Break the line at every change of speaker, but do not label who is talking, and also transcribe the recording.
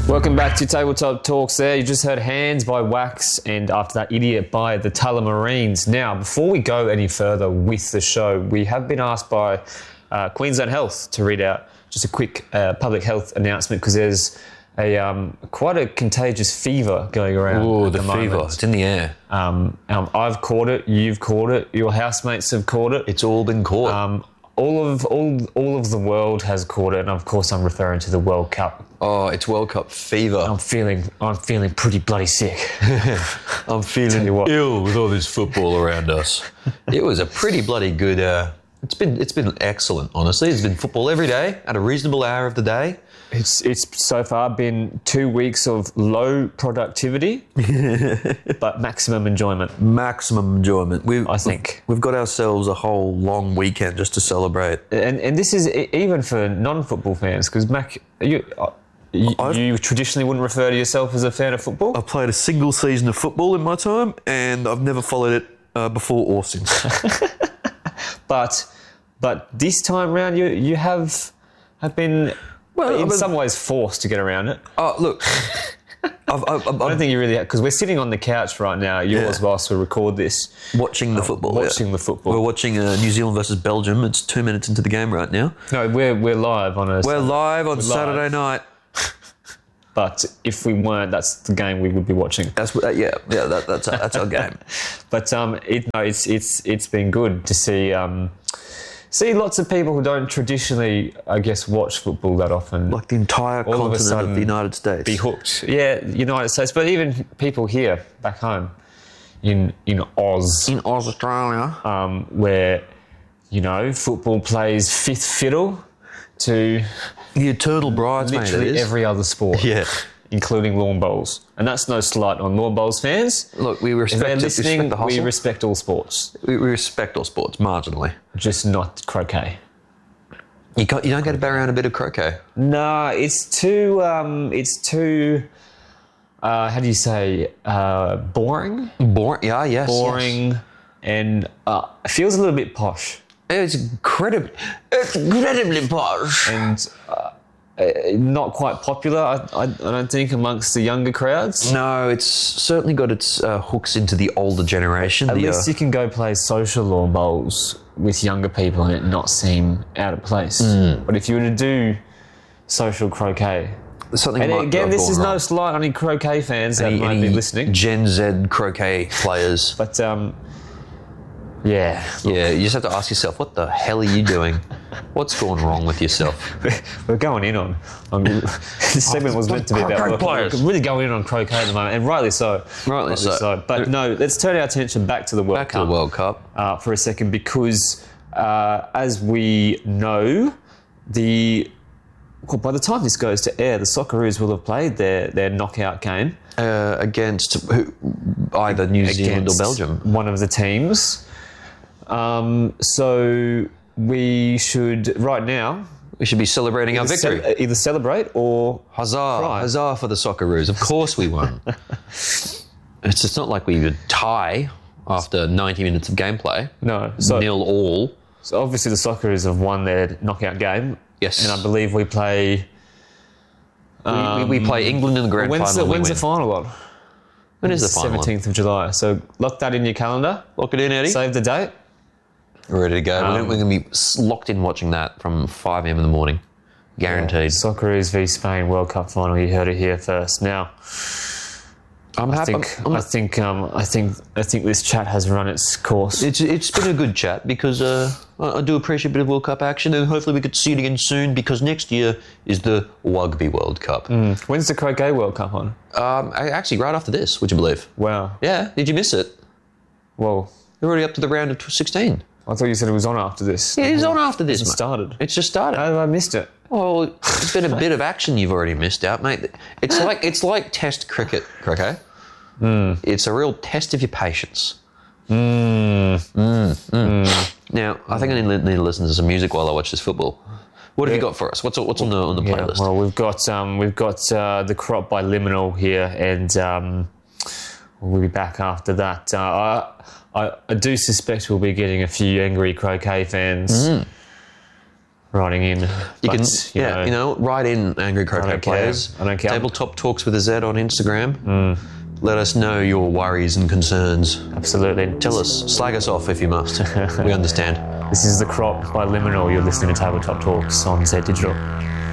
Welcome back to Tabletop Talks there. You just heard Hands by Wax and after that Idiot by the Tullamarines. Now, before we go any further with the show, we have been asked by Queensland Health to read out just a quick public health announcement because there's quite a contagious fever going around.
Oh, the fever. It's in the air.
I've caught it. You've caught it. Your housemates have caught it.
It's all been caught.
All of the world has caught it, and of course I'm referring to the World Cup.
Oh, it's World Cup fever.
I'm feeling pretty bloody sick.
I'm feeling ill with all this football around us. It was a pretty bloody good. It's been excellent, honestly. It's been football every day at a reasonable hour of the day.
It's so far been 2 weeks of low productivity, but maximum enjoyment.
Maximum enjoyment.
I think
we've got ourselves a whole long weekend just to celebrate.
And this is even for non-football fans, because Mac, you traditionally wouldn't refer to yourself as a fan of football?
I've played a single season of football in my time, and I've never followed it before or since.
But this time round, you have been... Well, in some ways forced to get around it.
Oh, look.
I don't think you really have, because we're sitting on the couch right now, yours whilst we record this.
Watching the football.
The football.
We're watching New Zealand versus Belgium. It's 2 minutes into the game right now.
No, we're live on
Saturday night.
But if we weren't, that's the game we would be watching.
That's our game.
But it's been good to see lots of people who don't traditionally, I guess, watch football that often.
Like the entire continent of the United States.
Be hooked. Yeah, United States. But even people here, back home, in Oz.
In Oz, Australia.
Where, football plays fifth fiddle to...
The eternal bridesmaid.
Literally every other sport.
Yeah.
Including lawn bowls. And that's no slight on lawn bowls fans.
Look, we respect
if they're listening,
respect the hustle.
We respect all sports.
We respect all sports, marginally.
Just not croquet.
You don't get around a bit of croquet?
No, it's too how do you say, boring?
Boring, yeah, yes.
Boring, yes. And it feels a little bit posh.
It's incredibly posh.
And not quite popular, I don't think, amongst the younger crowds.
No, it's certainly got its hooks into the older generation.
At least you can go play social lawn bowls with younger people and it not seem out of place. But if you were to do social croquet...
And
again, this is no slight on any croquet fans that might be listening.
Gen Z croquet players.
But... Yeah.
Yeah, you just have to ask yourself, what the hell are you doing? What's going wrong with yourself?
We're going in on this segment was meant to be about players. We're really going in on croquet at the moment, and rightly so.
Rightly so.
But no, let's turn our attention back to the World Cup.
Back to the World Cup.
For a second, because as we know, by the time this goes to air, the Socceroos will have played their knockout game.
Against either New Zealand or Belgium.
One of the teams. So we should, right now...
We should be celebrating our victory.
Either celebrate or...
Huzzah!
Cry.
Huzzah for the Socceroos. Of course we won. It's not like we would tie after 90 minutes of gameplay.
No.
0-0.
So obviously the Socceroos have won their knockout game.
Yes.
And I believe we play...
we play England in the grand final.
When's the final on?
When is the final?
17th of July. So lock that in your calendar.
Lock it in, Eddie.
Save the date.
We're ready to go. We're going to be locked in watching that from 5 a.m. in the morning. Guaranteed.
Yeah. Socceroos v Spain World Cup final. You heard it here first. Now,
I'm happy.
I think this chat has run its course.
It's been a good chat because I do appreciate a bit of World Cup action, and hopefully we could see it again soon because next year is the Rugby World Cup.
When's the Croquet World Cup on?
Actually, right after this, would you believe?
Wow.
Yeah. Did you miss it?
Well,
we're already up to the round of 16.
I thought you said it was on after this.
Yeah, it's on after this,
It started.
It's just started.
How have I missed it?
Well, it's been a bit of action you've already missed out, mate. It's like Test cricket, croquet. It's a real test of your patience. Now, I think I need to listen to some music while I watch this football. What have you got for us? What's on the playlist?
Well, we've got The Crop by Liminal here, and we'll be back after that. I do suspect we'll be getting a few angry croquet fans writing in.
You can,
But,
write in Angry Croquet
don't care.
Players.
I don't care.
Tabletop Talks with a Z on Instagram. Let us know your worries and concerns.
Absolutely.
Tell us, slag us off if you must. We understand.
This is The Crop by Liminal. You're listening to Tabletop Talks on Z Digital.